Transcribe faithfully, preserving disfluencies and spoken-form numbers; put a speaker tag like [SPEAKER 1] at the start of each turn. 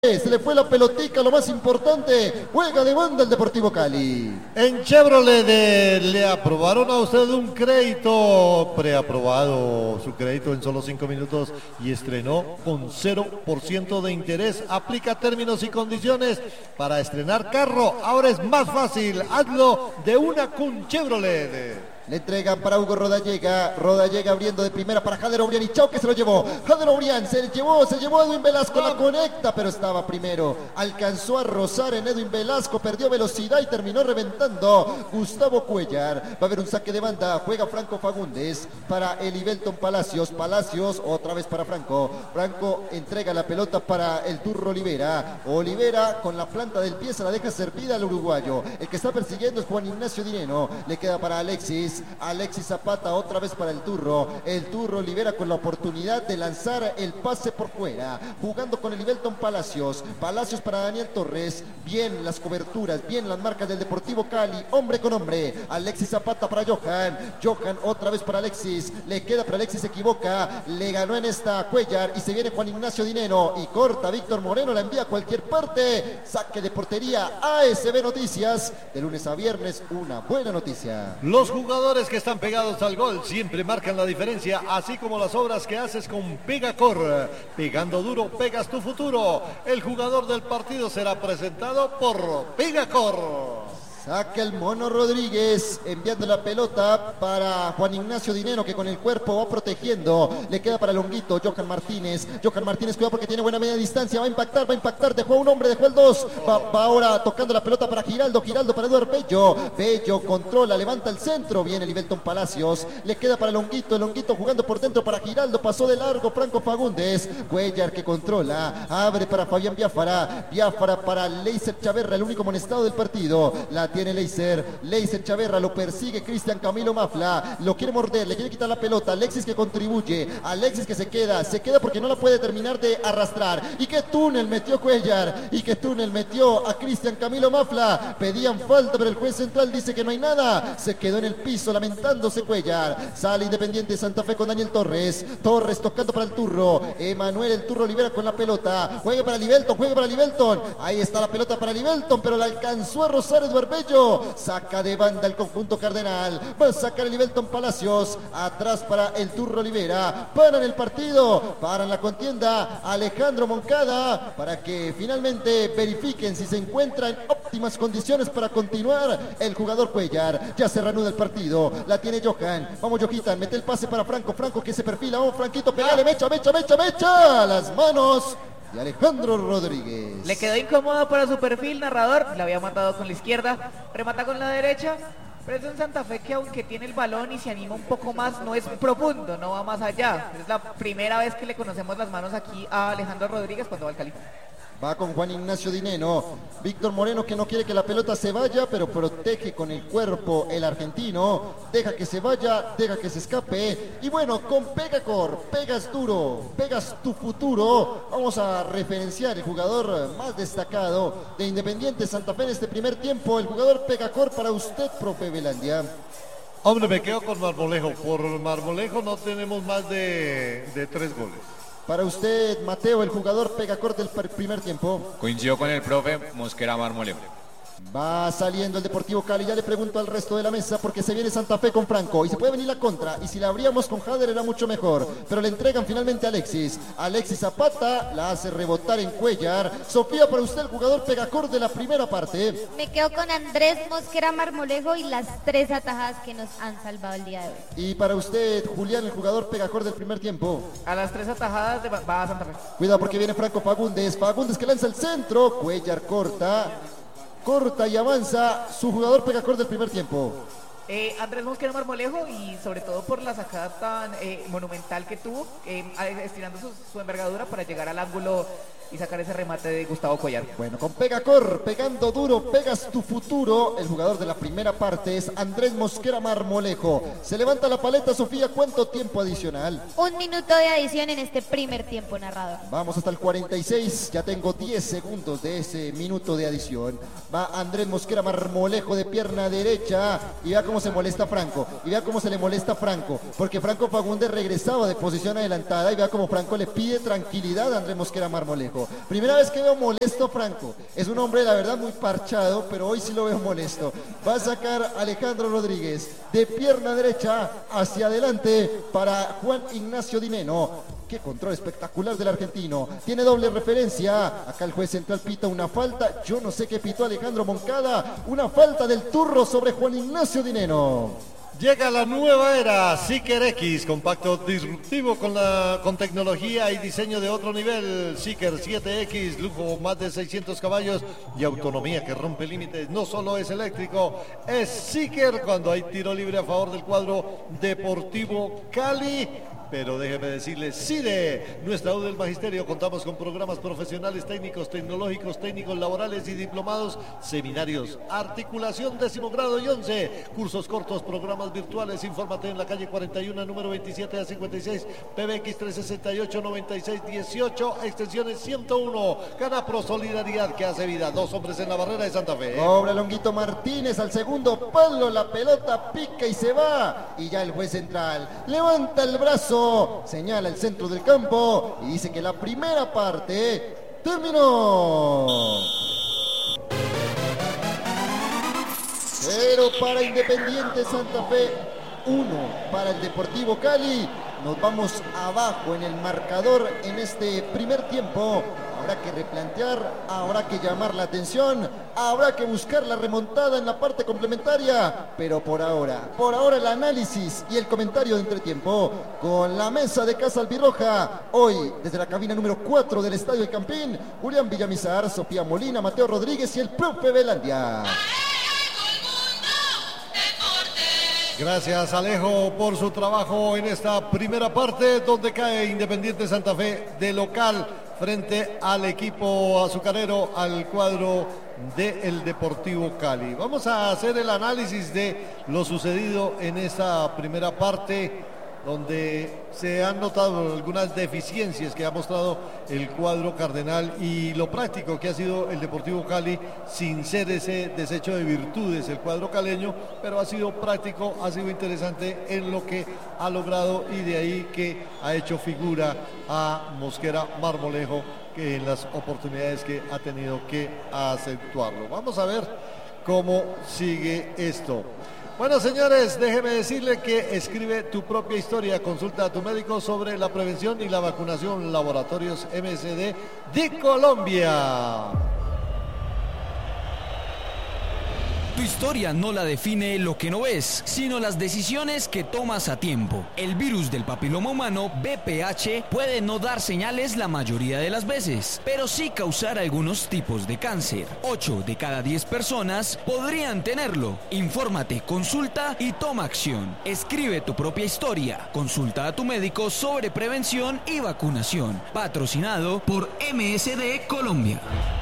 [SPEAKER 1] Se le fue la pelotica, lo más importante, juega de banda el Deportivo Cali.
[SPEAKER 2] En Chevrolet de, le aprobaron a usted un crédito, preaprobado su crédito en solo cinco minutos y estrenó con cero por ciento de interés. Aplica términos y condiciones para estrenar carro. Ahora es más fácil, hazlo de una con Chevrolet.
[SPEAKER 1] Le entregan para Hugo Rodallega, Rodallega abriendo de primera para Jader Obrián y Chau que se lo llevó. Jader Obrián se llevó, se llevó a Edwin Velasco, la conecta, pero estaba primero. Alcanzó a rozar en Edwin Velasco, perdió velocidad y terminó reventando Gustavo Cuellar. Va a haber un saque de banda, juega Franco Fagundes para Elivelton Palacios. Palacios otra vez para Franco. Franco entrega la pelota para el Turro Olivera. Olivera con la planta del pie se la deja servida al uruguayo. El que está persiguiendo es Juan Ignacio Dineno. Le queda para Alexis. Alexis Zapata otra vez para el Turro. El Turro libera con la oportunidad de lanzar el pase por fuera. Jugando con el Elivelton Palacios. Palacios para Daniel Torres. Bien las coberturas, bien las marcas del Deportivo Cali. Hombre con hombre. Alexis Zapata para Johan. Johan otra vez para Alexis. Le queda para Alexis, se equivoca. Le ganó en esta Cuellar y se viene Juan Ignacio Dineno. Y corta Víctor Moreno, la envía a cualquier parte. Saque de portería A S B Noticias. De lunes a viernes, una buena noticia.
[SPEAKER 2] Los jugadores que están pegados al gol siempre marcan la diferencia, así como las obras que haces con Pegacor. Pegando duro, pegas tu futuro. El jugador del partido será presentado por Pegacor.
[SPEAKER 1] Saca el Mono Rodríguez, enviando la pelota para Juan Ignacio Dineno, que con el cuerpo va protegiendo. Le queda para Longuito, Johan Martínez. Johan Martínez, cuidado porque tiene buena media distancia. Va a impactar, va a impactar. Dejó a un hombre, dejó el dos. Va, va ahora tocando la pelota para Giraldo. Giraldo para Eduardo Bello. Bello controla, levanta el centro. Viene Elivelton Palacios. Le queda para Longuito. Longuito jugando por dentro para Giraldo. Pasó de largo Franco Fagundes. Cuellar que controla. Abre para Fabián Biafara. Biafara para Leiser Chaverra, el único amonestado del partido. La tiene Leiser, Leiser Chaverra, lo persigue Cristian Camilo Mafla, lo quiere morder, le quiere quitar la pelota. Alexis que contribuye, Alexis que se queda, se queda porque no la puede terminar de arrastrar. Y qué túnel metió Cuellar, y qué túnel metió a Cristian Camilo Mafla. Pedían falta, pero el juez central dice que no hay nada. Se quedó en el piso lamentándose Cuellar. Sale Independiente Santa Fe con Daniel Torres. Torres tocando para el Turro. Emanuel el Turro libera con la pelota. Juegue para Elivelton, juegue para Elivelton. Ahí está la pelota para Elivelton, pero la alcanzó a rozar Eduardo Bello. Saca de banda el conjunto cardenal. Va a sacar el Elivelton Palacios. Atrás para el Turro Olivera. Paran el partido. Paran la contienda. Alejandro Moncada. Para que finalmente verifiquen si se encuentra en óptimas condiciones para continuar el jugador Cuellar. Ya se reanuda el partido. La tiene Johan. Vamos, Jojitan. Mete el pase para Franco. Franco que se perfila. Vamos, Franquito. Pegale. Mecha, mecha, mecha, mecha. Las manos de Alejandro Rodríguez.
[SPEAKER 3] Le quedó incómodo para su perfil, narrador. Le había matado con la izquierda. Remata con la derecha. Pero es un Santa Fe que aunque tiene el balón y se anima un poco más, no es profundo, no va más allá. Es la primera vez que le conocemos las manos aquí a Alejandro Rodríguez cuando va al Cali.
[SPEAKER 1] Va con Juan Ignacio Dineno. Víctor Moreno que no quiere que la pelota se vaya, pero protege con el cuerpo el argentino. Deja que se vaya, deja que se escape. Y bueno, con Pegacor, pegas duro, pegas tu futuro. Vamos a referenciar el jugador más destacado de Independiente Santa Fe en este primer tiempo. El jugador Pegacor para usted, profe Velandia.
[SPEAKER 2] Hombre, me quedo con Marmolejo. Por Marmolejo no tenemos más de, de tres goles.
[SPEAKER 1] Para usted, Mateo, el jugador Pegacor del primer tiempo.
[SPEAKER 4] Coincidió con el profe Mosquera Marmolejo.
[SPEAKER 1] Va saliendo el Deportivo Cali, ya le pregunto al resto de la mesa porque se viene Santa Fe con Franco y se puede venir la contra y si la abríamos con Jader era mucho mejor, pero le entregan finalmente a Alexis. Alexis Zapata la hace rebotar en Cuellar. Sofía, para usted el jugador Pegacor de la primera parte.
[SPEAKER 5] Me quedo con Andrés Mosquera Marmolejo y las tres atajadas que nos han salvado el día de hoy.
[SPEAKER 1] Y para usted, Julián, el jugador Pegacor del primer tiempo.
[SPEAKER 3] A las tres atajadas de, va a Santa Fe.
[SPEAKER 1] Cuidado porque viene Franco Fagundes. Fagundes que lanza el centro. Cuellar corta. Corta y avanza su jugador Pegacor del primer tiempo.
[SPEAKER 3] Eh, Andrés Mosquera Marmolejo y sobre todo por la sacada tan eh, monumental que tuvo, eh, estirando su, su envergadura para llegar al ángulo y sacar ese remate de Gustavo Cuellar.
[SPEAKER 1] Bueno, con Pegacor, pegando duro, pegas tu futuro. El jugador de la primera parte es Andrés Mosquera Marmolejo. Se levanta la paleta, Sofía. ¿Cuánto tiempo adicional?
[SPEAKER 5] Un minuto de adición en este primer tiempo, narrador.
[SPEAKER 1] Vamos hasta el cuarenta y seis. Ya tengo diez segundos de ese minuto de adición. Va Andrés Mosquera Marmolejo de pierna derecha. Y vea cómo se molesta Franco. Y vea cómo se le molesta Franco. Porque Franco Fagundes regresaba de posición adelantada. Y vea cómo Franco le pide tranquilidad a Andrés Mosquera Marmolejo. Franco. Primera vez que veo molesto Franco. Es un hombre, la verdad, muy parchado, pero hoy sí lo veo molesto. Va a sacar Alejandro Rodríguez de pierna derecha hacia adelante para Juan Ignacio Dineno. Qué control espectacular del argentino. Tiene doble referencia. Acá el juez central pita una falta. Yo no sé qué pitó Alejandro Moncada. Una falta del turro sobre Juan Ignacio Dineno.
[SPEAKER 2] Llega la nueva era, Seeker X, compacto disruptivo con, la, con tecnología y diseño de otro nivel. Seeker siete X, lujo más de seiscientos caballos y autonomía que rompe límites. No solo es eléctrico, es Seeker cuando hay tiro libre a favor del cuadro Deportivo Cali. Pero déjeme decirles, CIDE, nuestra U del Magisterio, contamos con programas profesionales, técnicos, tecnológicos, técnicos, laborales y diplomados, seminarios, articulación, décimo grado y once, cursos cortos, programas virtuales. Infórmate en la calle cuarenta y uno, número veintisiete a cincuenta y seis, P B X trescientos sesenta y ocho, noventa y seis dieciocho, extensiones ciento uno. Canapro Solidaridad que hace vida. Dos hombres en la barrera de Santa Fe.
[SPEAKER 1] Cobra Longuito Martínez al segundo palo, la pelota pica y se va. Y ya el juez central levanta el brazo, señala el centro del campo y dice que la primera parte terminó. Cero para Independiente Santa Fe, uno para el Deportivo Cali. Nos vamos abajo en el marcador en este primer tiempo. Habrá que replantear, habrá que llamar la atención, habrá que buscar la remontada en la parte complementaria. Pero por ahora, por ahora el análisis y el comentario de entretiempo con la mesa de Casa Albirroja. Hoy, desde la cabina número cuatro del Estadio El Campín, Julián Villamizar, Sofía Molina, Mateo Rodríguez y el profe Velandia.
[SPEAKER 2] Gracias, Alejo, por su trabajo en esta primera parte, donde cae Independiente Santa Fe de local frente al equipo azucarero, al cuadro del Deportivo Cali. Vamos a hacer el análisis de lo sucedido en esta primera parte, donde se han notado algunas deficiencias que ha mostrado el cuadro cardenal y lo práctico que ha sido el Deportivo Cali, sin ser ese desecho de virtudes el cuadro caleño, pero ha sido práctico, ha sido interesante en lo que ha logrado, y de ahí que ha hecho figura a Mosquera Marmolejo, que en las oportunidades que ha tenido que acentuarlo. Vamos a ver cómo sigue esto. Bueno, señores, déjeme decirle que escribe tu propia historia. Consulta a tu médico sobre la prevención y la vacunación. Laboratorios M S D de Colombia.
[SPEAKER 6] Tu historia no la define lo que no ves, sino las decisiones que tomas a tiempo. El virus del papiloma humano, V P H, puede no dar señales la mayoría de las veces, pero sí causar algunos tipos de cáncer. ocho de cada diez personas podrían tenerlo. Infórmate, consulta y toma acción. Escribe tu propia historia. Consulta a tu médico sobre prevención y vacunación. Patrocinado por M S D Colombia.